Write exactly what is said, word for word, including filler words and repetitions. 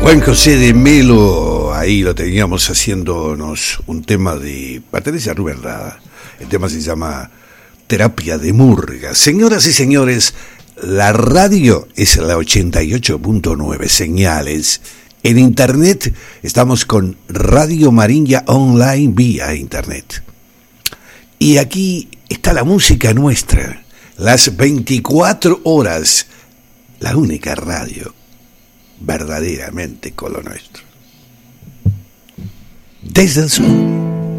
Juan José de Melo, ahí lo teníamos haciéndonos un tema de... pertenece a Rubén Rada. El tema se llama Terapia de Murga. Señoras y señores, la radio es la ochenta y ocho punto nueve señales. En internet estamos con Radio Marinha Online vía internet. Y aquí está la música nuestra, las veinticuatro horas, la única radio verdaderamente con lo nuestro. Desde el sur